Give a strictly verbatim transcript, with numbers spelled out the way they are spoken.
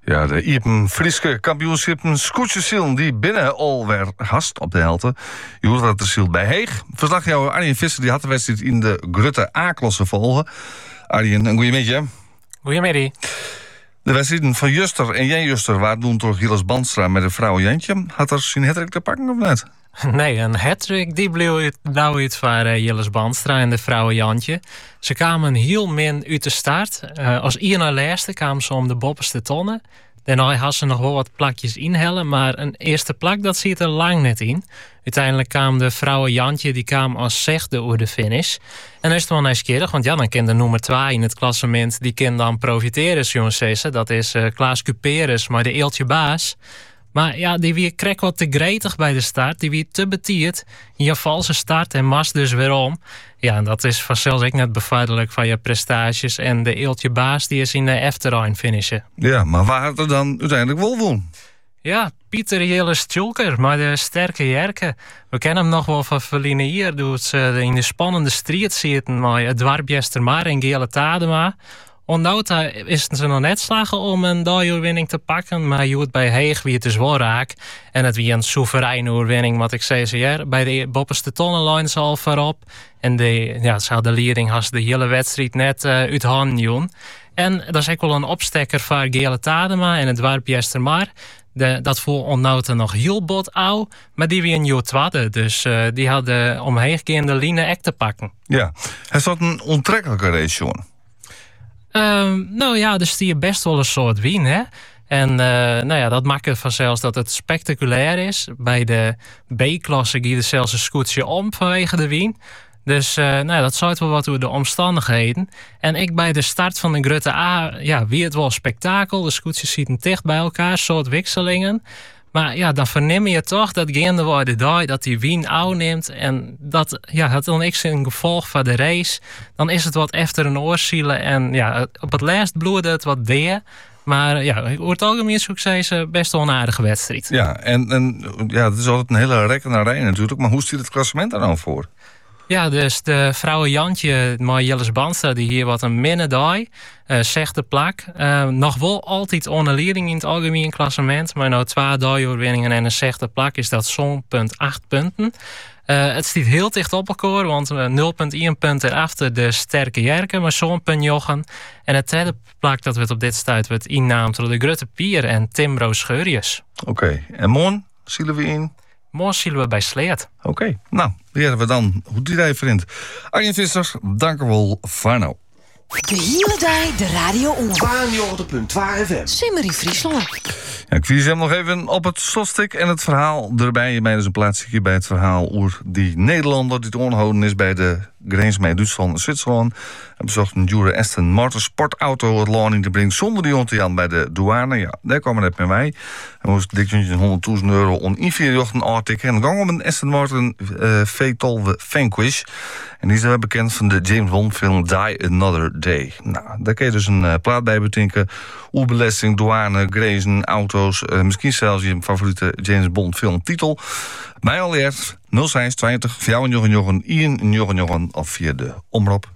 Ja, de Iepen Frieske kampioenschappen Scootjesielen die binnen alweer gast op de helte. Je hoort wat er ziel bij Heeg. Verslagjouwer Arjen Visser die had de wedstrijd in de Grutte A-klasse volgen. Arjen, een goeiemiddag. Goeiemiddag. De wedstrijden van Juster en Jan Juster waren doen door Gilles Bandstra met de vrouw Jantje. Had er zijn hattrick te pakken of net? Nee, een hattrick die bleef nou uit voor uh, Gilles Bandstra en de vrouw Jantje. Ze kwamen heel min uit de start. Uh, als ieder naar laatste kwamen ze om de bopperste tonnen. Daarna had ze nog wel wat plakjes inhellen, maar een eerste plak dat ziet er lang net in. Uiteindelijk kwam de vrouw Jantje, die kwam als zegde over de finish. En dat is wel nieuwsgierig, want ja, dan kan de nummer twee in het klassement, die kan dan profiteren, jongens. Dat is uh, Klaas Cuperus, maar de Eeltje Baas. Maar ja, die wie kreeg wat te gretig bij de start. Die wie te betiert. Je valse start en mas dus weer om. Ja, en dat is vanzelfs ook net bevorderlijk van je prestaties. En de Eeltje Baas die is in de Efterrijn finishen. Ja, maar waar had er dan uiteindelijk wel won? Ja, Pieter Jelle Tjulker, maar de sterke Jerke. We kennen hem nog wel van Verline hier. Doet ze in de spannende strijd zitten. Maar het Dwarpjestermaar en Gele Tadema. Onnauta is ze nog net slagen om een dagjoerwinning te pakken, maar je hoort bij Heeg wie het dus wel raak. En het wie een soevereine oorwinning, wat ik zei zojuist. Bij de bopperste tonnenlijn al voorop. En de, ja, zou de leiding had de hele wedstrijd net uh, uit handen doen. En dat is ook wel een opstekker voor Gele Tadema en het Dwarpjestermaar. De, dat voelt onnauta nog heel bot ouw, maar die wie een jood wadden. Dus uh, die hadden omheengaande lijnen echt te pakken. Ja, het was een onttrekkelijke race, jongen. Um, nou ja, dus die je best wel een soort wien, hè. En uh, nou ja, dat maakt het vanzelfs dat het spectaculair is. Bij de B-klasse giet er zelfs een scootje om vanwege de wien. Dus uh, nou ja, dat zou wel wat door de omstandigheden. En ik bij de start van de Grutte A, ja, wie het wel spektakel. De scootjes zitten dicht bij elkaar, soort wisselingen. Maar ja, dan verneem je toch dat gaande waar de dag dat die wien ouw neemt. En dat ja, het dan niks een gevolg van de race. Dan is het wat efter een oorzielen. En ja, op het laatst bloedde het wat deer. Maar ja, over het algemeen zou ik zeggen, best wel een aardige wedstrijd. Ja, en, en ja, het is altijd een hele rekken naar rij natuurlijk. Maar hoe stiet het klassement daar nou voor? Ja, dus de vrouw Jantje, maar Gilles Bandstra, die hier wat een minne daai, uh, zegt de plak. Uh, nog wel altijd onder leiding in het algemeen klassement, maar nou twee daaioorwinningen en een zesde plak is dat zo'n punt acht punten. Uh, het stiet heel dicht op elkaar, want uh, nul komma één punt erachter de sterke Jerke, maar zo'n punt jochen. En het tweede plak dat we op dit stuit wordt innaamt door de Grutte Pier en Timbro Scheurjes. Oké, okay. En morgen zullen we in? Morgen zullen we bij Sleet. Oké, okay. Nou, leren we dan hoe die rij vindt. Arjen Visser, dank u wel voor nou. De hele dag de radio om. tweeënnegentig komma twee F M. Simmerie Friesland. Ja, ik wijs hem nog even op het slotstuk en het verhaal erbij. Mij dus een plaatsje bij het verhaal over die Nederlander die te onhouden is bij de grens met Duitsland en Zwitserland. Hij bezocht een dure Aston Martin sportauto het land in te brengen zonder die ontjaan bij de douane. Ja, daar kwam het met mij. Hij moest dik honderdduizend euro om inferieur een artikel. En dan ging om een Aston Martin uh, V twaalf Vanquish. En die is wel bekend van de James Bond film Die Another Day. Nou, daar kun je dus een uh, plaat bij betinken. Oerbelasting, douane, grezen, auto's. Uh, misschien zelfs je favoriete James Bond filmtitel. Mij al eerst nul zes tweeëntwintig, vier jochen jochen, Ian jochen jochen of via de omroep